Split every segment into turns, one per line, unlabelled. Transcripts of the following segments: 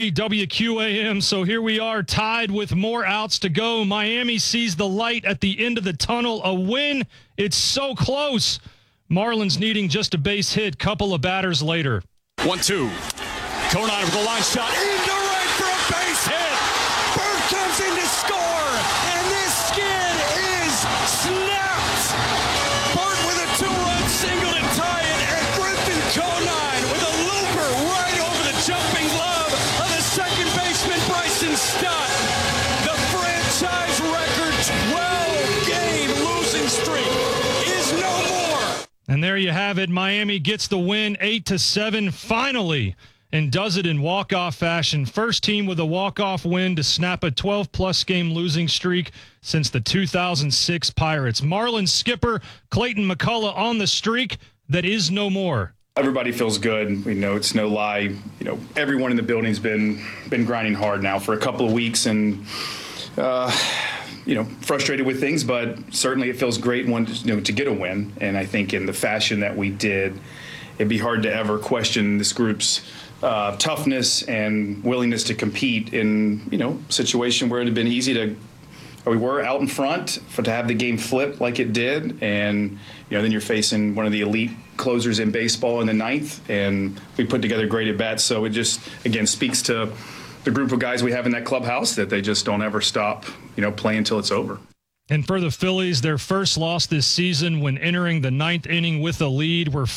6:40 WQAM. So here we are, tied with more outs to go. Miami sees the light at the end of the tunnel. A win. It's so close. Marlins needing just a base hit. Couple of batters later.
1-2. Conine with the line shot into right for a base hit. Bird comes in to score, and this skid is snapped. Bird with a 2-run single to tie it, and Griffin Conine with a looper right over the jumping glove of the second baseman Bryson Stott. The franchise record 12-game losing streak is no more.
And there you have it. Miami gets the win 8-7 finally, and does it in walk-off fashion. First team with a walk-off win to snap a 12-plus game losing streak since the 2006 Pirates. Marlins skipper Clayton McCullough on the streak that is no more.
Everybody feels good. We know it's no lie. Everyone in the building's been grinding hard now for a couple of weeks, and frustrated with things, but certainly it feels great to get a win. And I think in the fashion that we did, it'd be hard to ever question this group's toughness and willingness to compete in a situation where it had been easy to, or we were out in front to have the game flip like it did, and then you're facing one of the elite closers in baseball in the ninth, and we put together great at bats. So it just again speaks to the group of guys we have in that clubhouse, that they just don't ever stop playing until it's over.
And for the Phillies, their first loss this season when entering the ninth inning with a lead. We're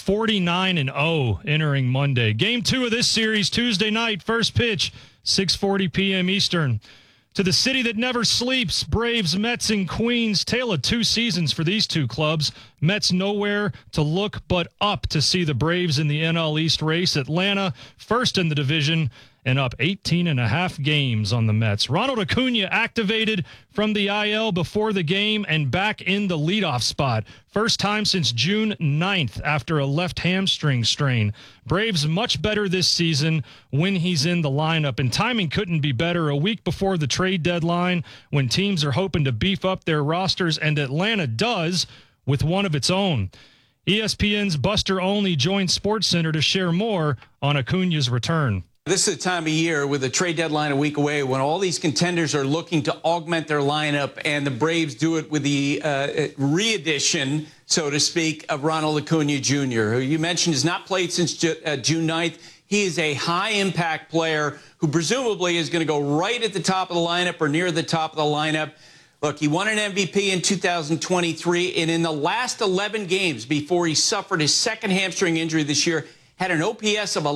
49-0 entering Monday. Game 2 of this series, Tuesday night, first pitch, 6:40 p.m. Eastern. To the city that never sleeps, Braves, Mets, and Queens. Tale of two seasons for these two clubs. Mets nowhere to look but up to see the Braves in the NL East race. Atlanta, first in the division, and up 18.5 games on the Mets. Ronald Acuna activated from the IL before the game and back in the leadoff spot. First time since June 9th after a left hamstring strain. Braves much better this season when he's in the lineup, and timing couldn't be better. A week before the trade deadline, when teams are hoping to beef up their rosters, and Atlanta does with one of its own. ESPN's Buster Olney joined SportsCenter to share more on Acuna's return.
This is the time of year with the trade deadline a week away when all these contenders are looking to augment their lineup, and the Braves do it with the re-edition, so to speak, of Ronald Acuna Jr., who you mentioned has not played since June 9th. He is a high-impact player who presumably is going to go right at the top of the lineup or near the top of the lineup. Look, he won an MVP in 2023, and in the last 11 games before he suffered his second hamstring injury this year, had an OPS of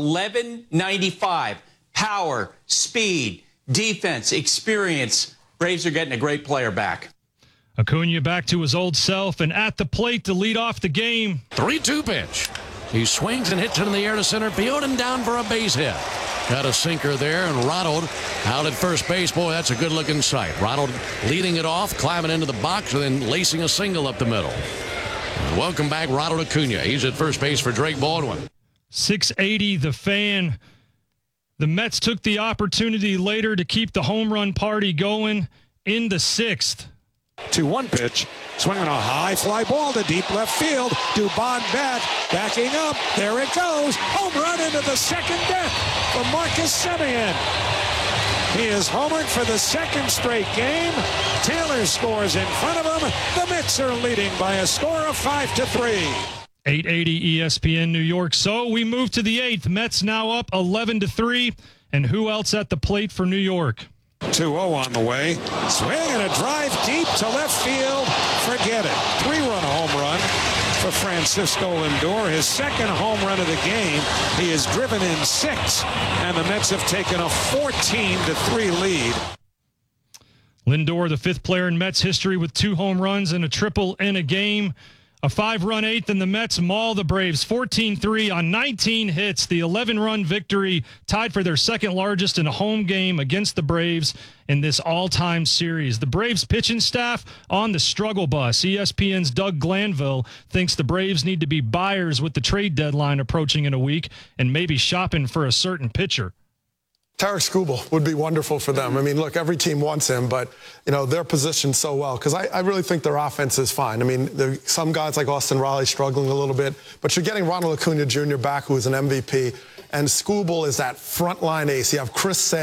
1195. Power, speed, defense, experience. Braves are getting a great player back.
Acuna back to his old self and at the plate to lead off the game.
3-2 pitch. He swings and hits it in the air to center field and down for a base hit. Got a sinker there, and Ronald out at first base. Boy, that's a good-looking sight. Ronald leading it off, climbing into the box, and then lacing a single up the middle. Welcome back, Ronald Acuna. He's at first base for Drake Baldwin.
680, the fan. The Mets took the opportunity later to keep the home run party going in the sixth.
2-1 pitch, swinging a high fly ball to deep left field. Dubon backing up. There it goes. Home run into the second deck for Marcus Semien. He is homered for the second straight game. Taylor scores in front of him. The Mets are leading by a score of 5-3.
880 ESPN New York. So we move to the eighth. Mets now up 11-3. And who else at the plate for New York?
2-0 on the way. Swing and a drive deep to left field. Forget it. 3-run home run for Francisco Lindor. His second home run of the game. He is driven in 6. And the Mets have taken a 14-3 lead.
Lindor, the fifth player in Mets history with 2 home runs and a triple in a game. A 5-run eighth, and the Mets maul the Braves 14-3 on 19 hits. The 11-run victory tied for their second largest in a home game against the Braves in this all-time series. The Braves pitching staff on the struggle bus. ESPN's Doug Glanville thinks the Braves need to be buyers with the trade deadline approaching in a week and maybe shopping for a certain pitcher.
Tarik Skubal would be wonderful for them. I mean, look, every team wants him, but, they're positioned so well because I really think their offense is fine. I mean, some guys like Austin Riley struggling a little bit, but you're getting Ronald Acuna Jr. back, who is an MVP, and Skubal is that frontline ace. You have Chris